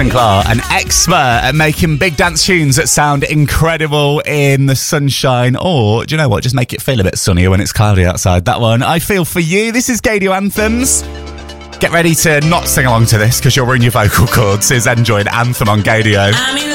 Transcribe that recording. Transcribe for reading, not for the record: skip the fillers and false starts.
Sinclair, an expert at making big dance tunes that sound incredible in the sunshine, or, do you know what, just make it feel a bit sunnier when it's cloudy outside. That one, I Feel For You. This is Gaydio Anthems. Get ready to not sing along to this because you'll ruin your vocal cords. Here's Enjoy an Anthem on Gaydio.